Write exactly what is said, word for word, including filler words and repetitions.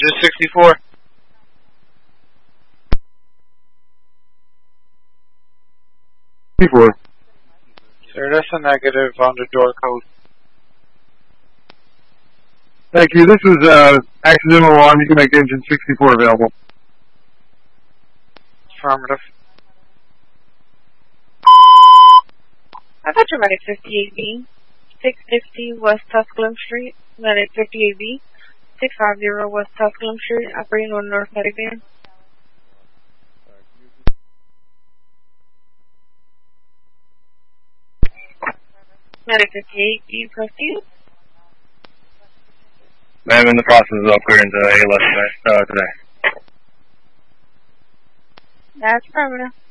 engine sixty-four. sixty-four. Sir, that's a negative on the door code. Thank you. This is uh, accidental alarm. You can make engine sixty-four available. Affirmative. I got your Medic fifty-eight B, six fifty West Tusculum Street, Medic fifty-eight B, six fifty West Tusculum Street, operating on North Medic van. Medic fifty-eight B, proceed. I'm in the process of upgrading to A L S uh, today. That's affirmative.